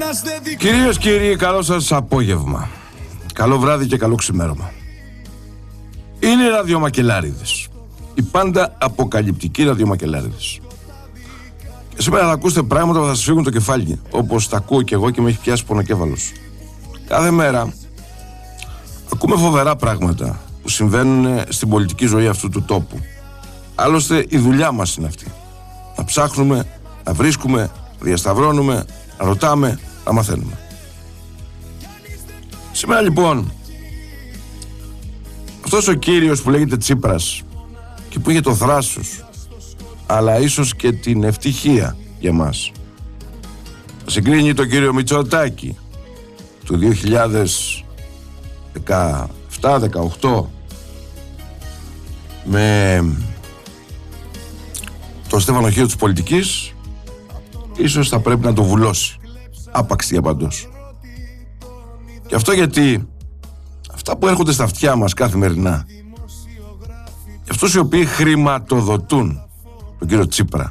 Κυρίες και κύριοι, καλό σας απόγευμα. Καλό βράδυ και καλό ξημέρωμα. Είναι οι ραδιομακελάριδες. Οι πάντα αποκαλυπτικοί ραδιομακελάριδες. Και σήμερα θα ακούσετε πράγματα που θα σας φύγουν το κεφάλι, όπως τα ακούω και εγώ και με έχει πιάσει πονοκέφαλος. Κάθε μέρα ακούμε φοβερά πράγματα που συμβαίνουν στην πολιτική ζωή αυτού του τόπου. Άλλωστε η δουλειά μας είναι αυτή. Να ψάχνουμε, να βρίσκουμε, να διασταυρώνουμε, να ρωτάμε, να μαθαίνουμε. Σήμερα λοιπόν αυτός ο κύριος που λέγεται Τσίπρας και που είχε το θράσος αλλά ίσως και την ευτυχία για μας συγκρίνει τον κύριο Μητσοτάκη του 2017-18 με το στεφανοχείο της πολιτικής, ίσως θα πρέπει να το βουλώσει άπαξ διαπαντός. Και αυτό γιατί αυτά που έρχονται στα αυτιά μας καθημερινά, και αυτούς οι οποίοι χρηματοδοτούν τον κύριο Τσίπρα,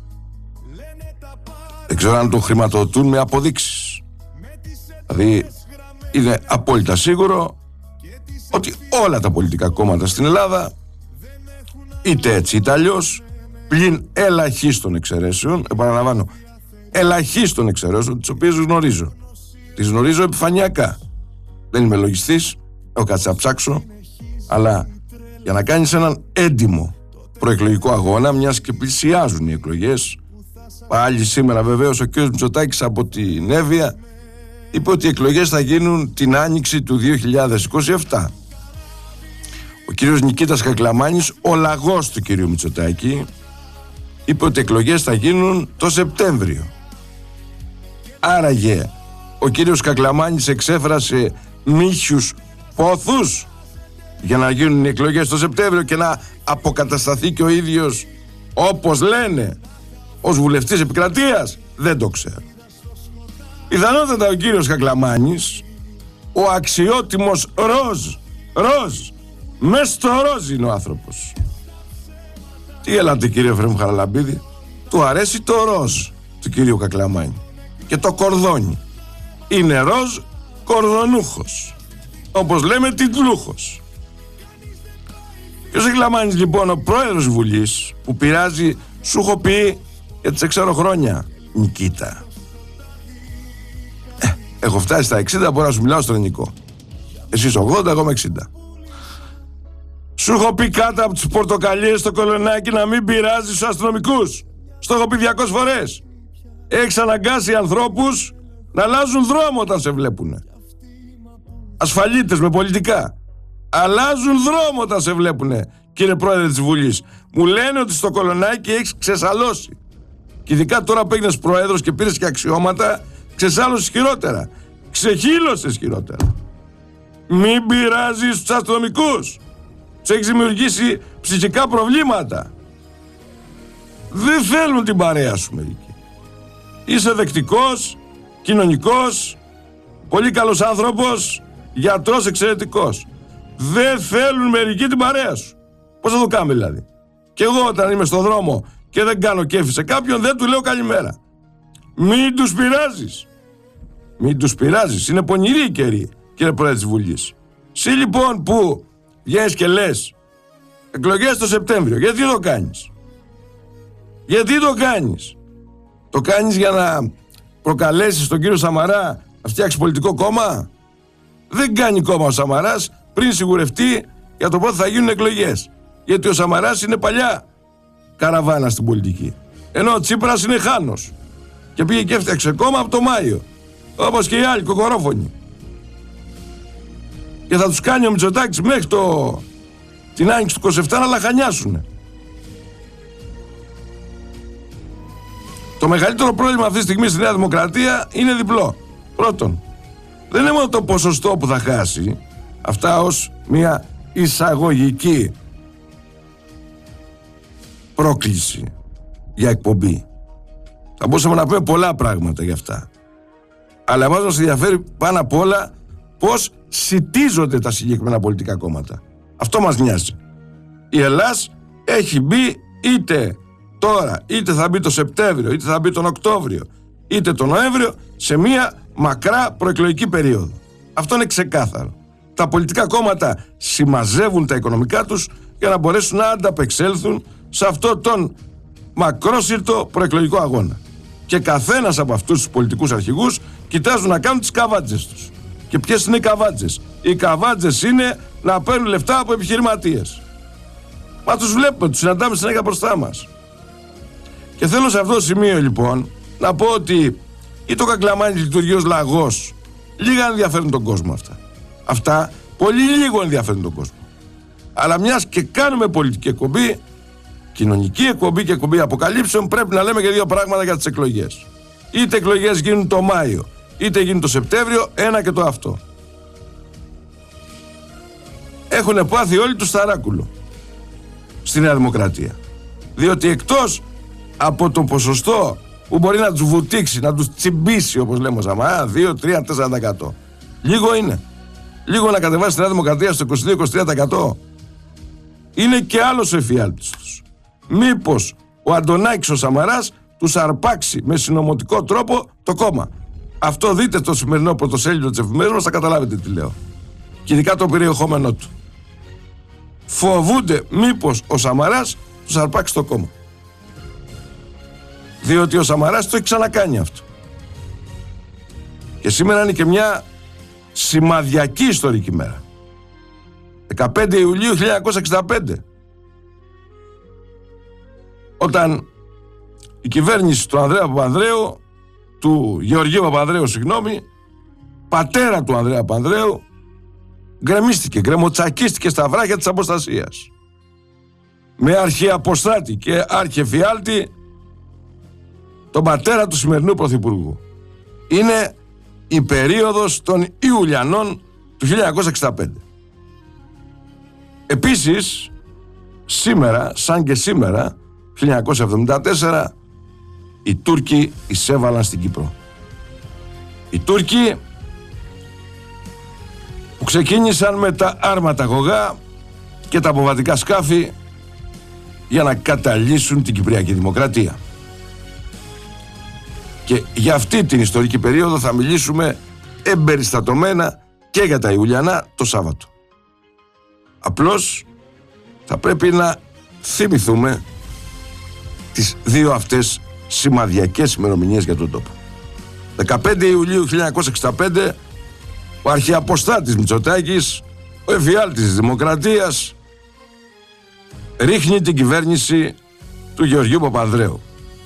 δεν ξέρω αν τον χρηματοδοτούν με αποδείξεις. Δηλαδή είναι απόλυτα σίγουρο ότι όλα τα πολιτικά κόμματα στην Ελλάδα, είτε έτσι είτε αλλιώς, πλην ελαχίστων εξαιρέσεων, επαναλαμβάνω, ελαχίστων εξαιρέσεων, τις οποίες γνωρίζω. Τις γνωρίζω επιφανειακά. Δεν είμαι λογιστής, έχω κάτσει να ψάξω, αλλά για να κάνεις έναν έντιμο προεκλογικό αγώνα, μιας και πλησιάζουν οι εκλογές, πάλι σήμερα βεβαίως ο κ. Μητσοτάκης από την Εύβοια είπε ότι οι εκλογές θα γίνουν την άνοιξη του 2027. Ο κ. Νικήτας Κακλαμάνης, ο λαγός του κ. Μητσοτάκη, είπε ότι οι εκλογές θα γίνουν το Σεπτέμβριο. Άραγε ο κύριος Κακλαμάνης εξέφρασε μύχιους πόθους για να γίνουν οι εκλογές το Σεπτέμβριο και να αποκατασταθεί και ο ίδιος, όπως λένε, ως βουλευτής επικρατείας? Δεν το ξέρω. Πιθανότατα ο κύριος Κακλαμάνης, ο αξιότιμος ροζ, μες στο ροζ είναι ο άνθρωπος. Τι έλατε κύριε Εφραίμ Χαραλαμπίδη? Του αρέσει το ροζ του κυρίου Κακλαμάνη και το κορδόνι. Είναι ροζ κορδονούχος, όπως λέμε τιτλούχος. Και ο Κακλαμάνης λοιπόν, ο πρόεδρος Βουλής, που πειράζει, σου έχω πει για τις ξέρω χρόνια, Νικήτα, έχω φτάσει στα 60, μπορώ να σου μιλάω στο ελληνικό. Εσείς 80, εγώ με 60. Σου έχω πει κάτω από τις πορτοκαλιές στο Κολονάκι να μην πειράζεις τους αστυνομικούς. Στο έχω πει 200 φορές. Έχεις αναγκάσει ανθρώπους να αλλάζουν δρόμο όταν σε βλέπουνε. Ασφαλίτες με πολιτικά. Αλλάζουν δρόμο όταν σε βλέπουνε, κύριε πρόεδρε της Βουλής. Μου λένε ότι στο Κολονάκι έχεις ξεσαλώσει. Και ειδικά τώρα που έγινες πρόεδρος και πήρες και αξιώματα, ξεσάλωσες χειρότερα. Ξεχύλωσες χειρότερα. Μην πειράζεις τους αστυνομικούς. Τους έχεις δημιουργήσει ψυχικά προβλήματα. Δεν θέλουν την παρέα σου μερικοί. Είσαι δεκτικός, κοινωνικός, πολύ καλός άνθρωπος, γιατρός εξαιρετικός. Δεν θέλουν μερικοί την παρέα σου. Πώς θα το κάνουμε δηλαδή? Και εγώ όταν είμαι στον δρόμο και δεν κάνω κέφι σε κάποιον, δεν του λέω καλημέρα. Μην τους πειράζεις. Μην τους πειράζεις. Είναι πονηροί οι καιροί, κύριε πρόεδρε της Βουλής. Εσύ λοιπόν που βγαίνεις και λες εκλογές το Σεπτέμβριο, γιατί το κάνεις? Γιατί το κάνεις? Το κάνεις για να προκαλέσεις τον κύριο Σαμαρά να φτιάξει πολιτικό κόμμα? Δεν κάνει κόμμα ο Σαμαράς πριν σιγουρευτεί για το πότε θα γίνουν εκλογές. Γιατί ο Σαμαράς είναι παλιά καραβάνα στην πολιτική, ενώ ο Τσίπρας είναι χάνος και πήγε και έφτιαξε κόμμα από το Μάιο, όπως και οι άλλοι κοκορόφωνοι. Και θα τους κάνει ο Μητσοτάκης μέχρι την άνοιξη του 27 να λαχανιάσουνε. Το μεγαλύτερο πρόβλημα αυτή τη στιγμή στη Νέα Δημοκρατία είναι διπλό. Πρώτον, δεν είναι μόνο το ποσοστό που θα χάσει, αυτά ως μια εισαγωγική πρόκληση για εκπομπή. Θα μπορούσαμε να πούμε πολλά πράγματα για αυτά. Αλλά εμάς μας ενδιαφέρει πάνω απ' όλα πώς σιτίζονται τα συγκεκριμένα πολιτικά κόμματα. Αυτό μας νοιάζει. Η Ελλάς έχει μπει είτε τώρα, είτε θα μπει το Σεπτέμβριο, είτε θα μπει τον Οκτώβριο, είτε τον Νοέμβριο, σε μια μακρά προεκλογική περίοδο. Αυτό είναι ξεκάθαρο. Τα πολιτικά κόμματα συμμαζεύουν τα οικονομικά τους για να μπορέσουν να ανταπεξέλθουν σε αυτό τον μακρόσυρτο προεκλογικό αγώνα. Και καθένας από αυτούς τους πολιτικούς αρχηγούς κοιτάζουν να κάνουν τις καβάτζες τους. Και ποιες είναι οι καβάτζες? Οι καβάτζες είναι να παίρνουν λεφτά από επιχειρηματίες. Μα τους βλέπουμε, τους συναντάμε συνέχεια μπροστά μας. Και θέλω σε αυτό το σημείο λοιπόν να πω ότι ή το κακλαμάνι λειτουργεί ως λαγός, λίγα ενδιαφέρουν τον κόσμο αυτά. Αυτά πολύ λίγο ενδιαφέρουν τον κόσμο. Αλλά μιας και κάνουμε πολιτική εκπομπή, κοινωνική εκπομπή και εκπομπή αποκαλύψεων, πρέπει να λέμε και δύο πράγματα για τις εκλογές. Είτε εκλογές γίνουν το Μάιο, είτε γίνουν το Σεπτέμβριο, ένα και το αυτό. Έχουν πάθει όλοι του σταράκουλο στη Νέα Δημοκρατία. Διότι εκτός από το ποσοστό που μπορεί να τους βουτήξει, να τους τσιμπήσει, όπως λέμε ο Σαμαρά, 2, 3, 4%. Λίγο είναι. Λίγο να κατεβάσει τη Νέα Δημοκρατία στο 22-23%. Είναι και άλλος ο εφιάλτης τους. Μήπως ο Αντωνάκης ο Σαμαράς τους αρπάξει με συνωμοτικό τρόπο το κόμμα. Αυτό δείτε το σημερινό πρωτοσέλιδο της εφημερίδας μας, θα καταλάβετε τι λέω. Και ειδικά το περιεχόμενό του. Φοβούνται μήπως ο Σαμαράς τους αρπάξει το κόμμα. Διότι ο Σαμαράς το έχει ξανακάνει αυτό. Και σήμερα είναι και μια σημαδιακή ιστορική μέρα. 15 Ιουλίου 1965. Όταν η κυβέρνηση του Ανδρέα Παπανδρέου, του Γεωργίου Παπανδρέου, πατέρα του Ανδρέα Παπανδρέου, γκρεμίστηκε, γκρεμοτσακίστηκε στα βράχια της αποστασίας. Με αρχιαποστάτη και αρχιεφιάλτη τον πατέρα του σημερινού πρωθυπουργού. Είναι η περίοδος των Ιουλιανών του 1965. Επίσης, σήμερα, σαν και σήμερα, 1974, οι Τούρκοι εισέβαλαν στην Κύπρο. Οι Τούρκοι που ξεκίνησαν με τα άρματα γογά και τα αποβατικά σκάφη για να καταλύσουν την Κυπριακή Δημοκρατία. Και για αυτή την ιστορική περίοδο θα μιλήσουμε εμπεριστατωμένα και για τα Ιουλιανά το Σάββατο. Απλώς θα πρέπει να θυμηθούμε τις δύο αυτές σημαδιακές ημερομηνίες για τον τόπο. 15 Ιουλίου 1965, ο αρχιαποστάτης Μητσοτάκης, ο εφιάλτης της Δημοκρατίας, ρίχνει την κυβέρνηση του Γεωργίου Παπανδρέου.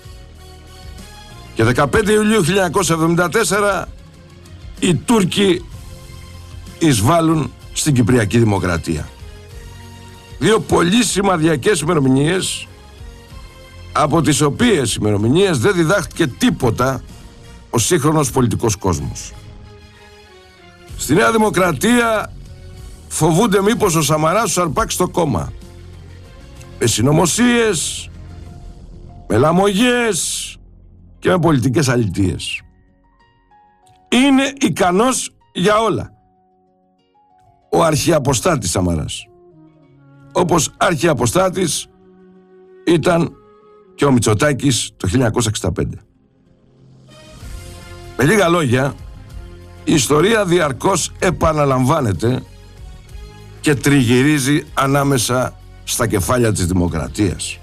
Και 15 Ιουλίου 1974 οι Τούρκοι εισβάλλουν στην Κυπριακή Δημοκρατία. Δύο πολύ σημαδιακές ημερομηνίες, από τις οποίες ημερομηνίες δεν διδάχθηκε τίποτα ο σύγχρονος πολιτικός κόσμος. Στη Νέα Δημοκρατία φοβούνται μήπως ο Σαμαράς τους αρπάξει το κόμμα. Με συνωμοσίες, με λαμογές και με πολιτικές αλητίες. Είναι ικανός για όλα ο αρχιαποστάτης Σαμαράς. Όπως αρχιαποστάτης ήταν και ο Μητσοτάκης το 1965. Με λίγα λόγια, η ιστορία διαρκώς επαναλαμβάνεται και τριγυρίζει ανάμεσα στα κεφάλια της δημοκρατίας.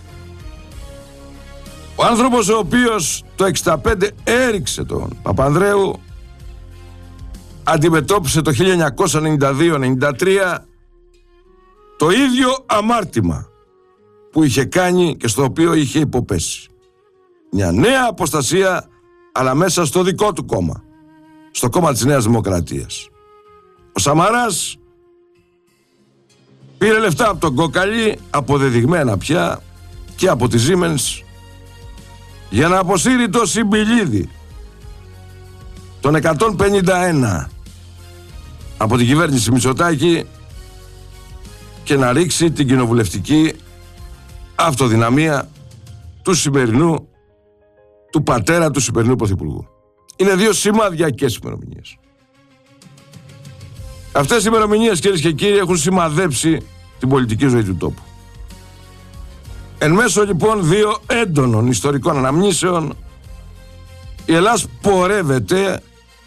Ο άνθρωπος ο οποίος το 1965 έριξε τον Παπανδρέου αντιμετώπισε το 1992-93 το ίδιο αμάρτημα που είχε κάνει και στο οποίο είχε υποπέσει. Μια νέα αποστασία, αλλά μέσα στο δικό του κόμμα, στο κόμμα της Νέας Δημοκρατίας. Ο Σαμαράς πήρε λεφτά από τον Κόκαλη, αποδεδειγμένα πια, και από τη Siemens, για να αποσύρει το Συμπιλίδη, τον 151, από την κυβέρνηση Μητσοτάκη και να ρίξει την κοινοβουλευτική αυτοδυναμία του σημερινού, του πατέρα του σημερινού πρωθυπουργού. Είναι δύο σημαδιακές ημερομηνίες. Αυτές οι ημερομηνίες, κυρίες και κύριοι, έχουν σημαδέψει την πολιτική ζωή του τόπου. Εν μέσω λοιπόν δύο έντονων ιστορικών αναμνήσεων, η Ελλάς πορεύεται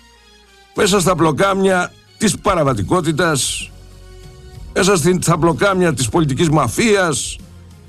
μέσα στα πλοκάμια της παραβατικότητας, μέσα στα πλοκάμια της πολιτικής μαφίας,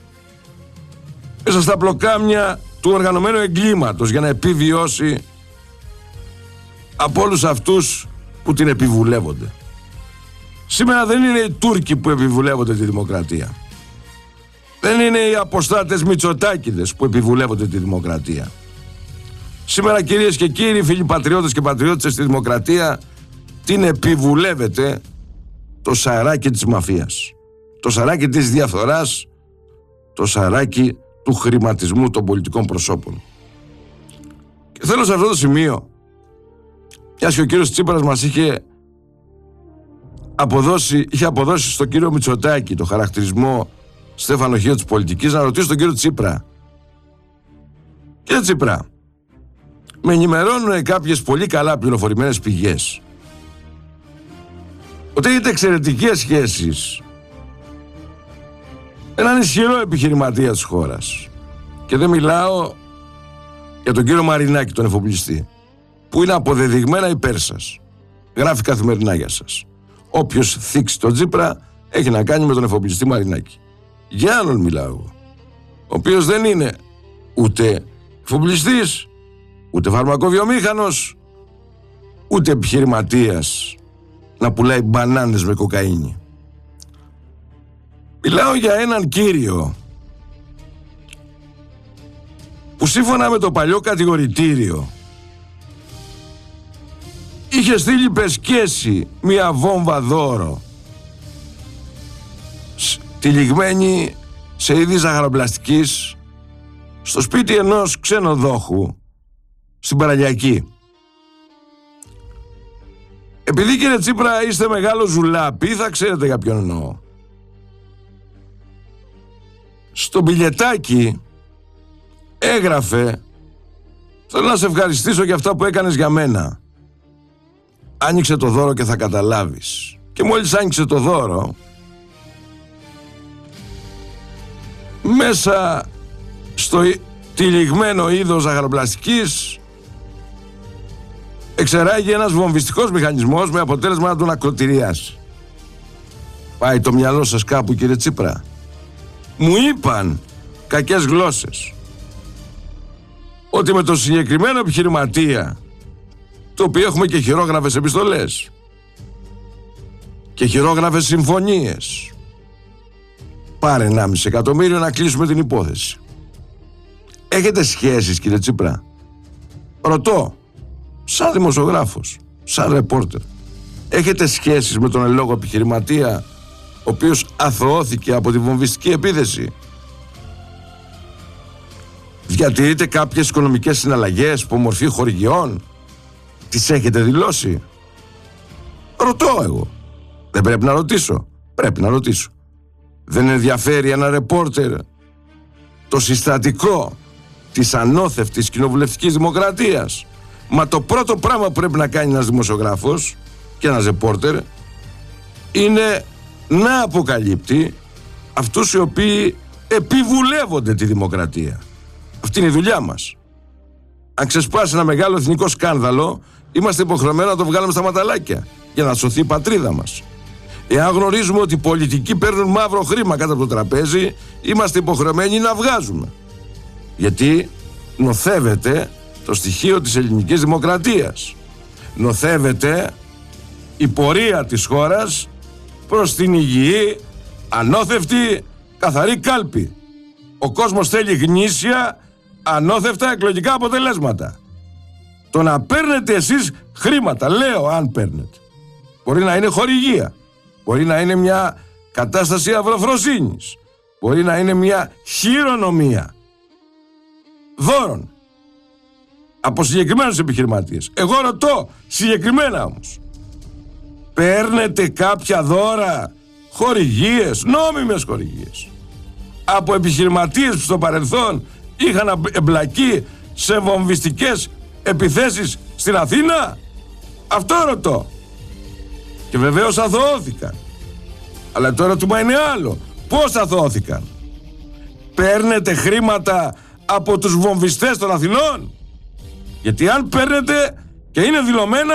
μέσα στα πλοκάμια του οργανωμένου εγκλήματος, για να επιβιώσει από όλους αυτούς που την επιβουλεύονται. Σήμερα δεν είναι οι Τούρκοι που επιβουλεύονται τη δημοκρατία. Δεν είναι οι αποστάτες Μητσοτάκηδες που επιβουλεύονται τη δημοκρατία. Σήμερα, κυρίες και κύριοι, φίλοι πατριώτες και πατριώτες, στη δημοκρατία την επιβουλεύεται το σαράκι της μαφίας, το σαράκι της διαφθοράς, το σαράκι του χρηματισμού των πολιτικών προσώπων. Και θέλω σε αυτό το σημείο, μιας και ο κύριος Τσίπρας μας είχε αποδώσει στον κύριο Μητσοτάκη το χαρακτηρισμό Στέφανο Χίο της πολιτικής, να ρωτήσω τον κύριο Τσίπρα. Κύριε Τσίπρα, με ενημερώνουν κάποιες πολύ καλά πληροφορημένες πηγές ότι έχετε εξαιρετικές σχέσεις με έναν ισχυρό επιχειρηματία της χώρας. Και δεν μιλάω για τον κύριο Μαρινάκη, τον εφοπλιστή, που είναι αποδεδειγμένα υπέρ σας. Γράφει καθημερινά για σας. Όποιος θίξει τον Τσίπρα έχει να κάνει με τον εφοπλιστή Μαρινάκη. Για άλλον μιλάω εγώ, ο οποίος δεν είναι ούτε εφοπλιστής, ούτε φαρμακοβιομήχανος, ούτε επιχειρηματίας να πουλάει μπανάνες με κοκαίνη. Μιλάω για έναν κύριο που σύμφωνα με το παλιό κατηγορητήριο είχε στείλει πεσκέση μια βόμβα δώρο τυλιγμένη σε είδη ζαχαροπλαστικής στο σπίτι ενός ξενοδόχου στην Παραλιακή. Επειδή, κύριε Τσίπρα, είστε μεγάλο ζουλάπι, θα ξέρετε για ποιον εννοώ. Στο μπιλιετάκι έγραφε: θέλω να σε ευχαριστήσω για αυτά που έκανες για μένα. Άνοιξε το δώρο και θα καταλάβεις. Και μόλις άνοιξε το δώρο, μέσα στο τυλιγμένο είδος ζαχαροπλαστικής εξεράγει ένας βομβιστικός μηχανισμός με αποτέλεσμα να τον ακροτηριάσει. Πάει το μυαλό σας κάπου, κύριε Τσίπρα? Μου είπαν κακές γλώσσες ότι με το συγκεκριμένο επιχειρηματία, το οποίο έχουμε και χειρόγραφες επιστολές και χειρόγραφες συμφωνίες, πάρε 1,5 εκατομμύριο να κλείσουμε την υπόθεση. Έχετε σχέσεις, κύριε Τσίπρα? Ρωτώ, σαν δημοσιογράφος, σαν ρεπόρτερ, έχετε σχέσεις με τον εν λόγω επιχειρηματία, ο οποίος αθωώθηκε από τη βομβιστική επίθεση? Διατηρείτε κάποιες οικονομικές συναλλαγές που μορφή χορηγιών? Τις έχετε δηλώσει? Ρωτώ εγώ. Δεν πρέπει να ρωτήσω? Πρέπει να ρωτήσω. Δεν ενδιαφέρει ένα ρεπόρτερ το συστατικό της ανώθευτης κοινοβουλευτικής δημοκρατίας? Μα το πρώτο πράγμα που πρέπει να κάνει ένας δημοσιογράφος και ένας ρεπόρτερ είναι να αποκαλύπτει αυτούς οι οποίοι επιβουλεύονται τη δημοκρατία. Αυτή είναι η δουλειά μας. Αν ξεσπάσει ένα μεγάλο εθνικό σκάνδαλο, είμαστε υποχρεωμένοι να το βγάλουμε στα ματαλάκια για να σωθεί η πατρίδα μας. Εάν γνωρίζουμε ότι οι πολιτικοί παίρνουν μαύρο χρήμα κάτω από το τραπέζι, είμαστε υποχρεωμένοι να βγάζουμε. Γιατί νοθεύεται το στοιχείο της ελληνικής δημοκρατίας. Νοθεύεται η πορεία της χώρας προς την υγιή, ανώθευτη, καθαρή κάλπη. Ο κόσμος θέλει γνήσια, ανώθευτα εκλογικά αποτελέσματα. Το να παίρνετε εσείς χρήματα, λέω αν παίρνετε, μπορεί να είναι χορηγία, μπορεί να είναι μια κατάσταση αυροφροσύνης, μπορεί να είναι μια χειρονομία δώρων από συγκεκριμένους επιχειρηματίες. Εγώ ρωτώ συγκεκριμένα όμως, παίρνετε κάποια δώρα, χορηγίες, νόμιμες χορηγίες, από επιχειρηματίες που στο παρελθόν είχαν εμπλακεί σε βομβιστικές επιθέσεις στην Αθήνα? Αυτό ρωτώ. Και βεβαίως αθωώθηκαν. Αλλά το ερώτημα είναι άλλο. Πώς αθωώθηκαν? Παίρνετε χρήματα από τους βομβιστές των Αθηνών? Γιατί αν παίρνετε και είναι δηλωμένα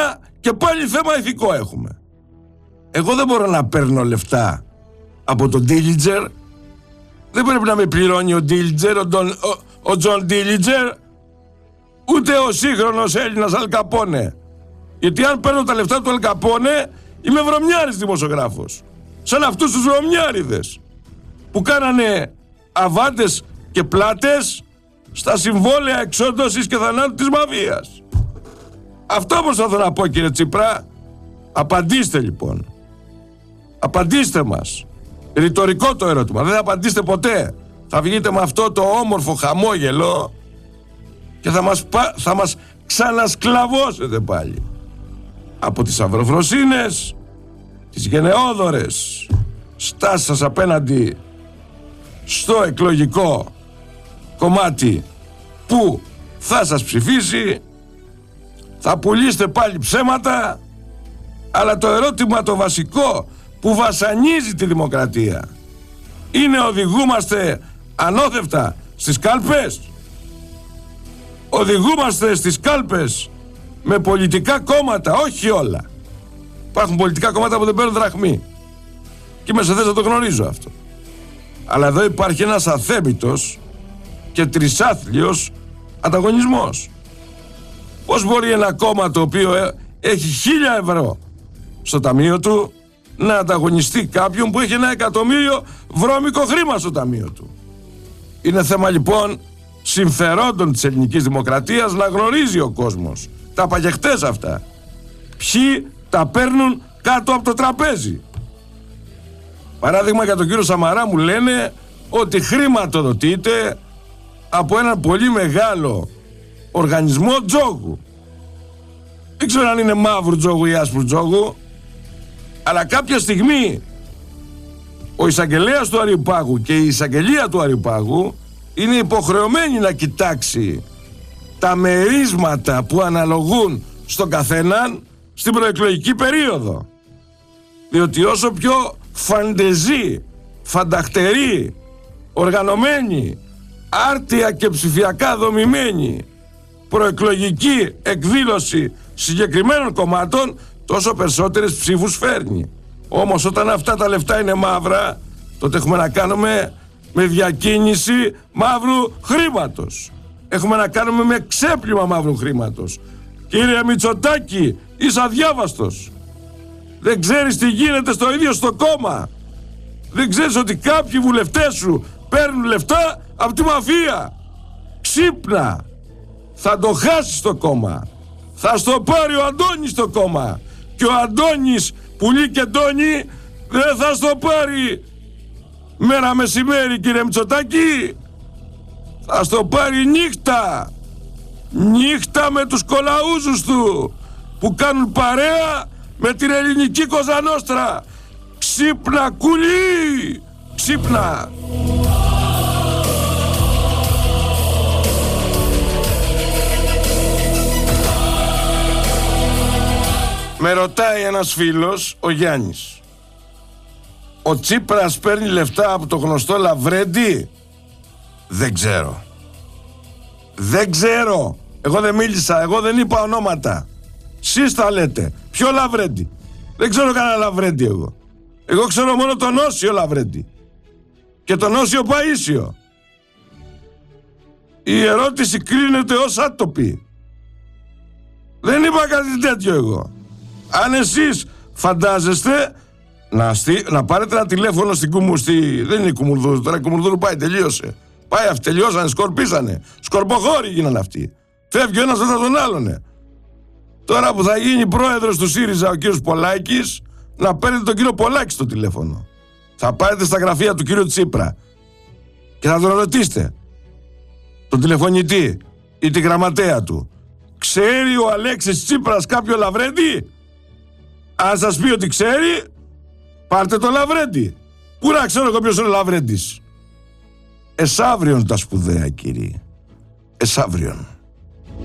Και πάλι θέμα ηθικό έχουμε. Εγώ δεν μπορώ να παίρνω λεφτά από τον Ντίλιτζερ. Δεν πρέπει να με πληρώνει ο Ντίλιτζερ, ο Τζον Ντίλιτζερ, ούτε ο σύγχρονος Έλληνας Αλκαπόνε. Γιατί αν παίρνω τα λεφτά του Αλκαπόνε, είμαι βρωμιάρης δημοσιογράφος. Σαν αυτούς τους βρωμιάριδες που κάνανε αβάντες και πλάτες στα συμβόλαια εξόντωσης και θανάτου της μαφίας. Αυτό προσπαθώ να πω, κύριε Τσίπρα. Απαντήστε λοιπόν. Απαντήστε μας. Ρητορικό το ερώτημα. Δεν θα απαντήσετε ποτέ. Θα βγείτε με αυτό το όμορφο χαμόγελο και θα μας ξανασκλαβώσετε πάλι. Από τις αυροφροσύνες, τις γενναιόδωρες στάσεις σας απέναντι στο εκλογικό κομμάτι που θα σας ψηφίσει, θα πουλήσετε πάλι ψέματα, αλλά το ερώτημα το βασικό που βασανίζει τη δημοκρατία είναι: οδηγούμαστε ανώθευτα στις κάλπες? Οδηγούμαστε στις κάλπες με πολιτικά κόμματα? Όχι όλα. Υπάρχουν πολιτικά κόμματα που δεν παίρνουν δραχμή και είμαι σε θέση να το γνωρίζω αυτό. Αλλά εδώ υπάρχει ένας αθέμητος και τρισάθλιος ανταγωνισμός. Πώς μπορεί ένα κόμμα το οποίο έχει 1.000 ευρώ στο ταμείο του να ανταγωνιστεί κάποιον που έχει 1 εκατομμύριο βρώμικο χρήμα στο ταμείο του? Είναι θέμα λοιπόν συμφερόντων της ελληνικής δημοκρατίας να γνωρίζει ο κόσμος τα παγεχτές αυτά. Ποιοι τα παίρνουν κάτω από το τραπέζι. Παράδειγμα, για τον κύριο Σαμαρά μου λένε ότι χρηματοδοτείται από έναν πολύ μεγάλο οργανισμό τζόγου. Δεν ξέρω αν είναι μαύρου τζόγου ή άσπρου τζόγου, αλλά κάποια στιγμή ο εισαγγελέας του Αριουπάγου και η εισαγγελία του Αριουπάγου είναι υποχρεωμένη να κοιτάξει τα μερίσματα που αναλογούν στον καθέναν στην προεκλογική περίοδο. Διότι όσο πιο φαντεζή, φανταχτερή, οργανωμένη, άρτια και ψηφιακά δομημένη προεκλογική εκδήλωση συγκεκριμένων κομμάτων, τόσο περισσότερες ψήφους φέρνει. Όμως όταν αυτά τα λεφτά είναι μαύρα, τότε έχουμε να κάνουμε με διακίνηση μαύρου χρήματος. Έχουμε να κάνουμε με ξέπλυμα μαύρου χρήματος. Κύριε Μητσοτάκη, είσαι αδιάβαστος. Δεν ξέρεις τι γίνεται στο ίδιο στο κόμμα. Δεν ξέρεις ότι κάποιοι βουλευτές σου παίρνουν λεφτά από τη μαφία. Ξύπνα. Θα το χάσεις το κόμμα. Θα στο πάρει ο Αντώνης το κόμμα. Και ο Αντώνης, πουλί και ντόνι, δεν θα στο πάρει μέρα μεσημέρι, κύριε Μητσοτάκη. Θα στο πάρει νύχτα. Νύχτα με τους κολαούζους του που κάνουν παρέα με την ελληνική Κοζανόστρα. Ξύπνα, κουλί. Ξύπνα. Με ρωτάει ένας φίλος, ο Γιάννης, ο Τσίπρας παίρνει λεφτά από το γνωστό Λαβρέντι? Δεν ξέρω. Δεν ξέρω. Εγώ δεν μίλησα, εγώ δεν είπα ονόματα. Σεις τα λέτε. Ποιο Λαβρέντι? Δεν ξέρω κανένα Λαβρέντι εγώ. Εγώ ξέρω μόνο τον Όσιο Λαβρέντι και τον Όσιο Παΐσιο. Η ερώτηση κρίνεται ως άτοπη. Δεν είπα κάτι τέτοιο εγώ. Αν εσείς φαντάζεστε να πάρετε ένα τηλέφωνο στην Κουμουστή, δεν είναι η Κουμουρδούρου, τώρα η Κουμουρδούρου πάει, τελείωσε. Πάει αυτοί, τελειώσανε, σκορπίσανε. Σκορποχώροι γίνανε αυτοί. Φεύγει ο ένας μετά τον άλλον. Τώρα που θα γίνει πρόεδρος του ΣΥΡΙΖΑ ο κύριος Πολάκης, να παίρνετε τον κύριο Πολάκη στο τηλέφωνο. Θα πάρετε στα γραφεία του κύριου Τσίπρα και θα τον ρωτήσετε, τον τηλεφωνητή ή τη γραμματέα του, ξέρει ο Αλέξης Τσίπρας κάποιο Λαβρέντι? Αν σας πει ότι ξέρει, πάρτε το Λαβρέντι. Πού να ξέρω εγώ ποιος είναι ο Λαβρέντης? Εσαύριον τα σπουδαία, κύριοι. Εσαύριον.